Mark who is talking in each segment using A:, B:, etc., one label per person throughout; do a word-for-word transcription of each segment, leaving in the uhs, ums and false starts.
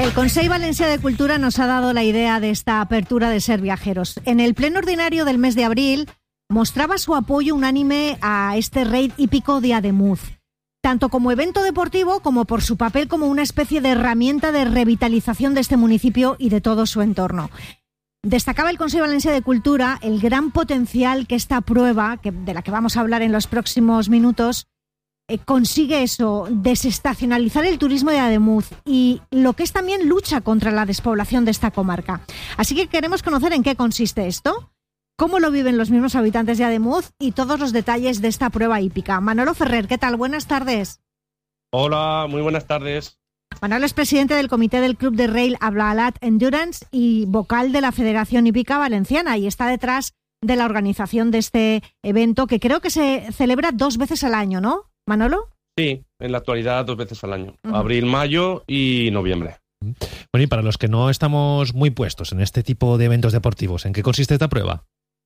A: El Consell Valencià de Cultura nos ha dado la idea de esta apertura de Ser Viajeros. En el pleno ordinario del mes de abril mostraba su apoyo unánime a este raid hípico de Ademuz, tanto como evento deportivo como por su papel como una especie de herramienta de revitalización de este municipio y de todo su entorno. Destacaba el Consell Valencià de Cultura el gran potencial que esta prueba, que, de la que vamos a hablar en los próximos minutos, eh, consigue eso, desestacionalizar el turismo de Ademuz y lo que es también lucha contra la despoblación de esta comarca. Así que queremos conocer en qué consiste esto, cómo lo viven los mismos habitantes de Ademuz y todos los detalles de esta prueba hípica. Manolo Ferrer, ¿qué tal? Buenas tardes.
B: Hola, muy buenas tardes.
A: Manolo es presidente del comité del Club de Rail Ablalat Endurance y vocal de la Federación Hípica Valenciana y está detrás de la organización de este evento que creo que se celebra dos veces al año, ¿no, Manolo?
B: Sí, en la actualidad dos veces al año, uh-huh. Abril, mayo y noviembre.
C: Bueno, y para los que no estamos muy puestos en este tipo de eventos deportivos, ¿en qué consiste esta prueba?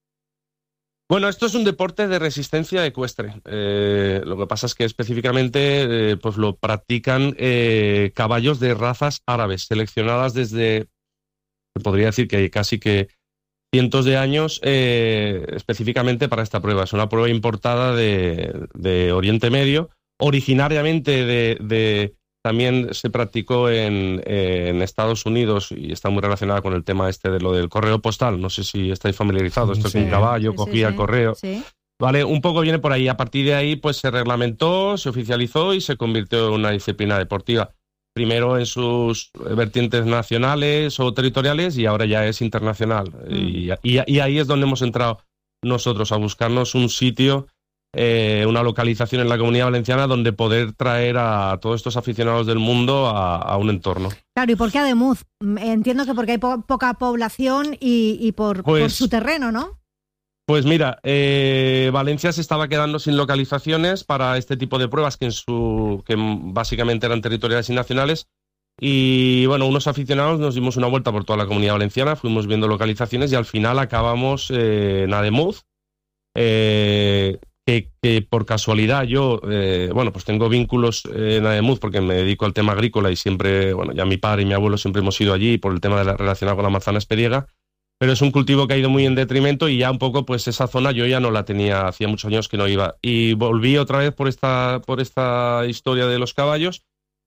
B: Bueno, esto es un deporte de resistencia ecuestre. Eh, lo que pasa es que específicamente eh, pues lo practican eh, caballos de razas árabes, seleccionadas desde, se podría decir que hay casi que cientos de años eh, específicamente para esta prueba. Es una prueba importada de, de Oriente Medio, originariamente de... de también se practicó en, en Estados Unidos y está muy relacionada con el tema este de lo del correo postal. No sé si estáis familiarizados. Esto sí. Es un caballo, sí, cogía sí, sí. correo. Sí. Vale, un poco viene por ahí. A partir de ahí pues se reglamentó, se oficializó y se convirtió en una disciplina deportiva. Primero en sus vertientes nacionales o territoriales y ahora ya es internacional. Mm. Y, y, y ahí es donde hemos entrado nosotros a buscarnos un sitio, Eh, una localización en la Comunidad Valenciana donde poder traer a todos estos aficionados del mundo a, a un entorno.
A: Claro, ¿y por qué Ademuz? Entiendo que porque hay po- poca población y, y por, pues, por su terreno, ¿no?
B: Pues mira, eh, Valencia se estaba quedando sin localizaciones para este tipo de pruebas que, en su, que básicamente eran territoriales y nacionales. Y bueno, unos aficionados nos dimos una vuelta por toda la Comunidad Valenciana, fuimos viendo localizaciones y al final acabamos eh, en Ademuz. Eh, Que, que por casualidad yo, eh, bueno, pues tengo vínculos eh, en Ademuz porque me dedico al tema agrícola y siempre, bueno, ya mi padre y mi abuelo siempre hemos ido allí por el tema de la, relacionado con la manzana esperiega, pero es un cultivo que ha ido muy en detrimento y ya un poco, pues esa zona yo ya no la tenía, hacía muchos años que no iba. Y volví otra vez por esta, por esta historia de los caballos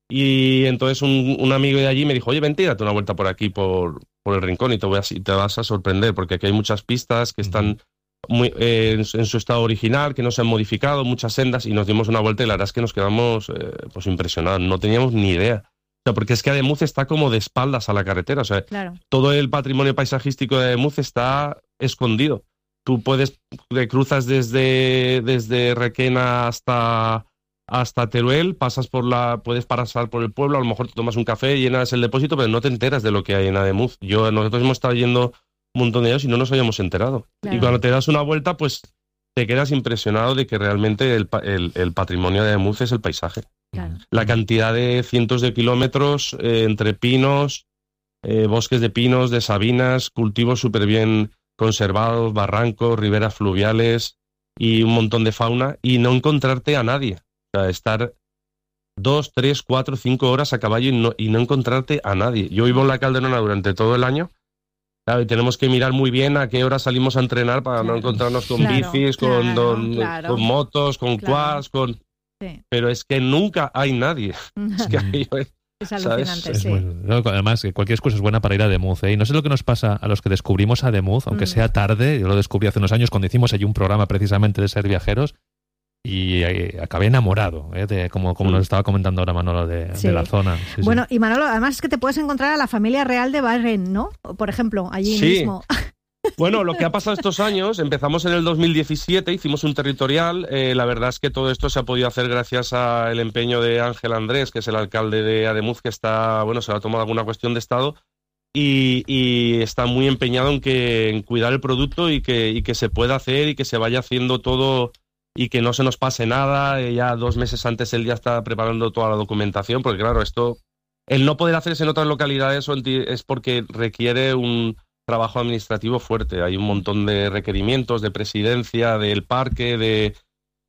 B: y entonces un, un amigo de allí me dijo, oye, ven, tírate una vuelta por aquí, por, por el rincón y te, voy a, y te vas a sorprender porque aquí hay muchas pistas que están... Muy, eh, en, en su estado original, que no se han modificado, muchas sendas, y nos dimos una vuelta y la verdad es que nos quedamos eh, pues impresionados, no teníamos ni idea. O sea, porque es que Ademuz está como de espaldas a la carretera, o sea, claro. Todo el patrimonio paisajístico de Ademuz está escondido. Tú puedes, te cruzas desde, desde Requena hasta, hasta Teruel, pasas por la, puedes pasar por el pueblo, a lo mejor te tomas un café, llenas el depósito, pero no te enteras de lo que hay en Ademuz. Yo, nosotros hemos estado yendo un montón de años y no nos habíamos enterado. Claro. Y cuando te das una vuelta, pues te quedas impresionado de que realmente el, el, el patrimonio de Ademuz es el paisaje. Claro. La cantidad de cientos de kilómetros eh, entre pinos, eh, bosques de pinos, de sabinas, cultivos súper bien conservados, barrancos, riberas fluviales y un montón de fauna y no encontrarte a nadie. O sea, estar dos, tres, cuatro, cinco horas a caballo y no, y no encontrarte a nadie. Yo vivo en la Calderona durante todo el año. Claro, y tenemos que mirar muy bien a qué hora salimos a entrenar para claro. no encontrarnos con claro, bicis, con, claro, don, claro. con motos, con claro. quads, con... Sí. Pero es que nunca hay nadie. Es que hay...
A: Es alucinante,
C: es
A: sí.
C: Bueno, no, además, cualquier excusa es buena para ir a Ademuz, ¿eh? Y no sé lo que nos pasa a los que descubrimos Ademuz, aunque mm. sea tarde. Yo lo descubrí hace unos años cuando hicimos allí un programa precisamente de Ser Viajeros y eh, acabé enamorado, ¿eh? de, como, como mm. nos estaba comentando ahora Manolo, de, sí. de la zona. Sí,
A: bueno,
C: sí.
A: Y Manolo, además es que te puedes encontrar a la familia real de Bahrein, ¿no? Por ejemplo, allí
B: sí.
A: mismo.
B: Bueno, lo que ha pasado estos años, empezamos en el dos mil diecisiete, hicimos un territorial, eh, la verdad es que todo esto se ha podido hacer gracias al empeño de Ángel Andrés, que es el alcalde de Ademuz, que está, bueno, se ha tomado alguna cuestión de Estado y, y está muy empeñado en, que, en cuidar el producto y que, y que se pueda hacer y que se vaya haciendo todo y que no se nos pase nada. Eh, ya dos meses antes él ya está preparando toda la documentación, porque claro, esto, el no poder hacerse en otras localidades es porque requiere un trabajo administrativo fuerte. Hay un montón de requerimientos de presidencia, del parque, de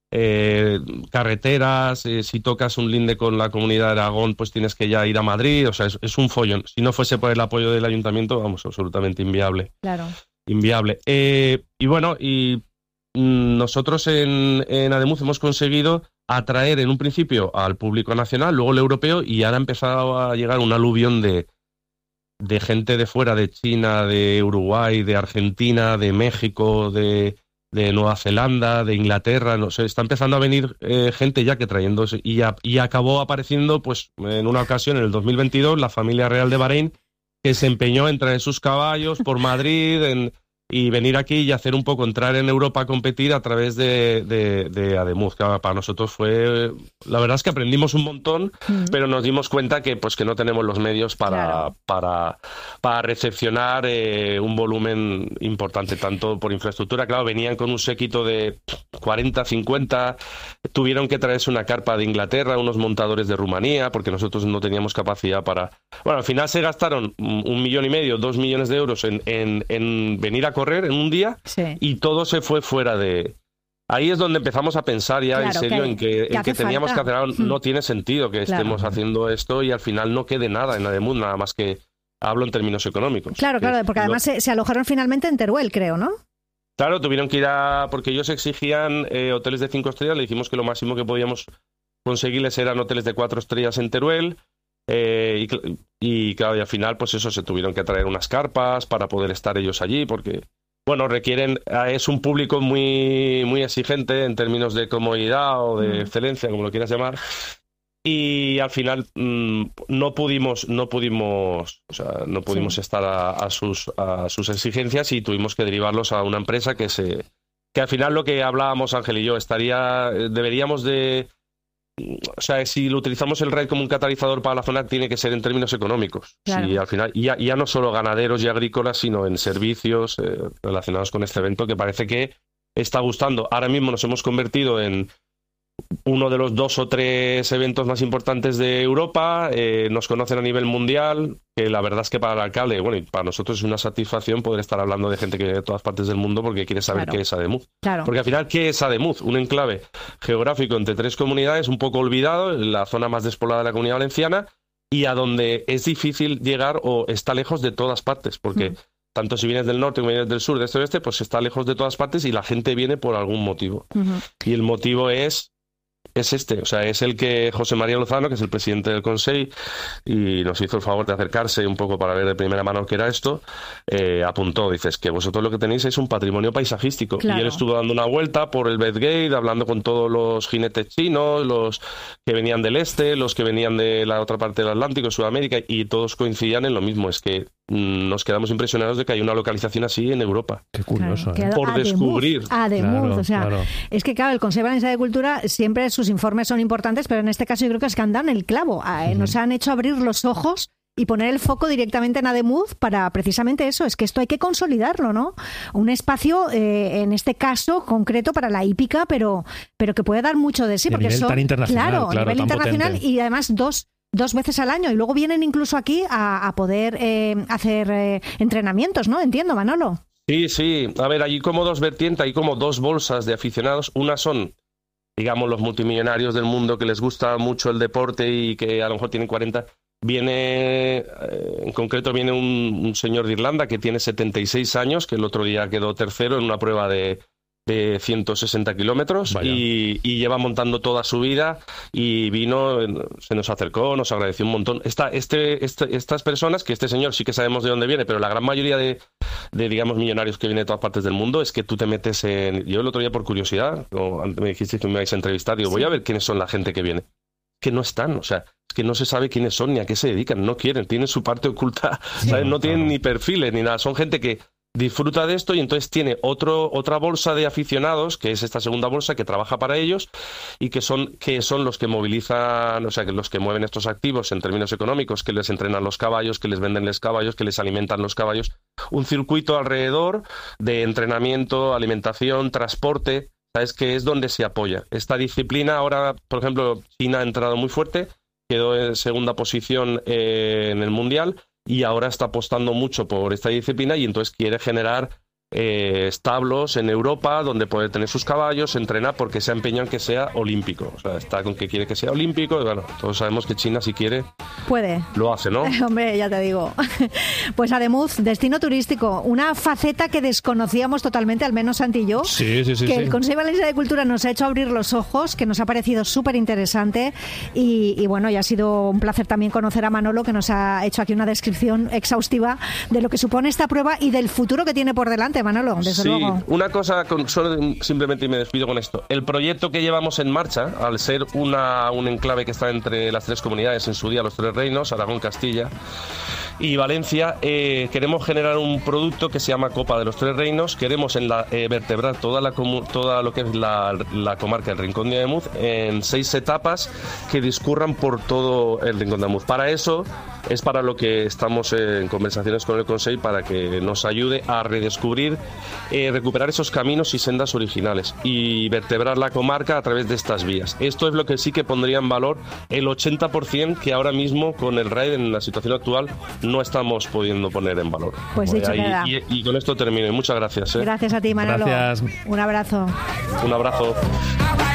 B: eh, carreteras, eh, si tocas un linde con la comunidad de Aragón, pues tienes que ya ir a Madrid, o sea, es, es un follón. Si no fuese por el apoyo del ayuntamiento, vamos, absolutamente inviable.
A: Claro.
B: Inviable. Eh, y bueno, y mm, nosotros en, en Ademuz hemos conseguido atraer en un principio al público nacional, luego el europeo, y ahora ha empezado a llegar un aluvión de, de gente de fuera, de China, de Uruguay, de Argentina, de México, de, de Nueva Zelanda, de Inglaterra, no sé, está empezando a venir eh, gente ya que trayendo, y, a, y acabó apareciendo, pues, en una ocasión, en el dos mil veintidós, la familia real de Bahrein, que se empeñó en traer sus caballos por Madrid en, y venir aquí y hacer un poco, entrar en Europa a competir a través de, de, de Ademuz. Que para nosotros fue, la verdad es que aprendimos un montón, mm. pero nos dimos cuenta que pues que no tenemos los medios para, claro. para, para recepcionar eh, un volumen importante, tanto por infraestructura. Claro, venían con un séquito de cuarenta, cincuenta, tuvieron que traerse una carpa de Inglaterra, unos montadores de Rumanía, porque nosotros no teníamos capacidad para... Bueno, al final se gastaron un millón y medio, dos millones de euros en, en, en venir a correr en un día, sí. y todo se fue fuera de... Ahí es donde empezamos a pensar ya, claro, en serio, que, en que, que, en que teníamos falta. que hacer... No hmm. tiene sentido que claro. estemos haciendo esto y al final no quede nada en Ademuz, nada más que hablo en términos económicos.
A: Claro, claro, porque además no... se, se alojaron finalmente en Teruel, creo, ¿no?
B: Claro, tuvieron que ir a... porque ellos exigían eh, hoteles de cinco estrellas, le dijimos que lo máximo que podíamos conseguirles eran hoteles de cuatro estrellas en Teruel, eh, y, y claro, y al final pues eso, se tuvieron que traer unas carpas para poder estar ellos allí, porque, bueno, requieren... es un público muy, muy exigente en términos de comodidad o de mm. excelencia, como lo quieras llamar, y al final mmm, no pudimos no pudimos o sea, no pudimos sí. estar a, a sus a sus exigencias y tuvimos que derivarlos a una empresa que se que al final lo que hablábamos Ángel y yo estaría deberíamos de o sea, si lo utilizamos el R A I como un catalizador para la zona, tiene que ser en términos económicos. Claro. Sí, al final, y ya, ya no solo ganaderos y agrícolas, sino en servicios eh, relacionados con este evento, que parece que está gustando. Ahora mismo nos hemos convertido en uno de los dos o tres eventos más importantes de Europa, eh, nos conocen a nivel mundial, que la verdad es que para el alcalde, bueno, y para nosotros es una satisfacción poder estar hablando de gente que viene de todas partes del mundo porque quiere saber claro. qué es Ademuz. Claro. Porque al final, ¿qué es Ademuz? Un enclave geográfico entre tres comunidades, un poco olvidado, en la zona más despoblada de la Comunidad Valenciana, y a donde es difícil llegar o está lejos de todas partes, porque... Mm. Tanto si vienes del norte como vienes del sur, de este o oeste, pues está lejos de todas partes y la gente viene por algún motivo. Uh-huh. Y el motivo es es este, o sea, es el que José María Lozano, que es el presidente del Consejo, y nos hizo el favor de acercarse un poco para ver de primera mano qué era esto, eh, apuntó, dices, que vosotros lo que tenéis es un patrimonio paisajístico. Claro. Y él estuvo dando una vuelta por el Bedgate, hablando con todos los jinetes chinos, los que venían del este, los que venían de la otra parte del Atlántico, Sudamérica, y todos coincidían en lo mismo, es que mmm, nos quedamos impresionados de que hay una localización así en Europa.
C: Qué curioso,
A: claro,
C: ¿eh?
B: Por
A: Ademuz,
B: descubrir.
A: Ademuz,
C: claro,
A: o sea,
C: claro.
A: es que claro, el Consejo Valenciano de Cultura siempre sus informes son importantes, pero en este caso yo creo que es que han dado en el clavo. Eh, uh-huh. Nos han hecho abrir los ojos y poner el foco directamente en Ademuz para precisamente eso, es que esto hay que consolidarlo, ¿no? Un espacio, eh, en este caso concreto para la hípica, pero, pero que puede dar mucho de sí.
C: Y
A: porque
C: a nivel
A: son,
C: tan internacional,
A: claro,
C: claro,
A: a nivel
C: tan
A: internacional
C: potente.
A: Y además dos dos veces al año y luego vienen incluso aquí a, a poder eh, hacer eh, entrenamientos, ¿no? Entiendo, Manolo.
B: Sí, sí. A ver, hay como dos vertientes, hay como dos bolsas de aficionados. Una son, digamos, los multimillonarios del mundo que les gusta mucho el deporte y que a lo mejor tienen cuarenta. Viene, eh, en concreto, viene un, un señor de Irlanda que tiene setenta y seis años, que el otro día quedó tercero en una prueba de, de ciento sesenta kilómetros y, y lleva montando toda su vida y vino, se nos acercó, nos agradeció un montón. Esta, este, este, estas personas, que este señor sí que sabemos de dónde viene, pero la gran mayoría de, de digamos, millonarios que vienen de todas partes del mundo, es que tú te metes en... Yo el otro día por curiosidad, o antes me dijiste que me ibais a entrevistar, digo, sí. voy a ver quiénes son la gente que viene. Que no están, o sea, es que no se sabe quiénes son ni a qué se dedican, no quieren, tienen su parte oculta, ¿sabes? No tienen ni perfiles ni nada, son gente que disfruta de esto y entonces tiene otro, otra bolsa de aficionados, que es esta segunda bolsa que trabaja para ellos y que son, que son los que movilizan, o sea, que los que mueven estos activos en términos económicos, que les entrenan los caballos, que les venden los caballos, que les alimentan los caballos. Un circuito alrededor de entrenamiento, alimentación, transporte, ¿sabes? Que es donde se apoya. Esta disciplina ahora, por ejemplo, China ha entrado muy fuerte, quedó en segunda posición eh, en el Mundial, y ahora está apostando mucho por esta disciplina y entonces quiere generar eh, establos en Europa donde puede tener sus caballos, entrenar, porque se ha empeñado en que sea olímpico. O sea, está con que quiere que sea olímpico, y bueno, todos sabemos que China, si quiere,
A: puede.
B: Lo hace, ¿no?
A: Hombre, ya te digo. Pues Ademuz, destino turístico, una faceta que desconocíamos totalmente, al menos Santi y yo.
C: Sí, sí, sí.
A: Que
C: sí.
A: el Consejo Valencià de Cultura nos ha hecho abrir los ojos, que nos ha parecido súper interesante. Y, y bueno, y ha sido un placer también conocer a Manolo, que nos ha hecho aquí una descripción exhaustiva de lo que supone esta prueba y del futuro que tiene por delante, Manolo, desde
B: sí,
A: luego.
B: Una cosa, con, solo simplemente, y me despido con esto. El proyecto que llevamos en marcha, al ser una, un enclave que está entre las tres comunidades, en su día los tres reinos, Aragón, Castilla y Valencia, eh, queremos generar un producto que se llama Copa de los Tres Reinos. Queremos en la, eh, vertebrar toda, la, toda lo que es la, la comarca del Rincón de Ademuz en seis etapas que discurran por todo el Rincón de Ademuz. Para eso es para lo que estamos en conversaciones con el Consejo, para que nos ayude a redescubrir, eh, recuperar esos caminos y sendas originales y vertebrar la comarca a través de estas vías. Esto es lo que sí que pondría en valor el ochenta por ciento que ahora mismo con el R A I D en la situación actual no estamos pudiendo poner en valor.
A: Pues dicho
B: ahí,
A: queda.
B: Y, y con esto termino. Muchas gracias. ¿eh?
A: Gracias a ti, Manolo.
C: Gracias.
A: Un abrazo.
B: Un abrazo.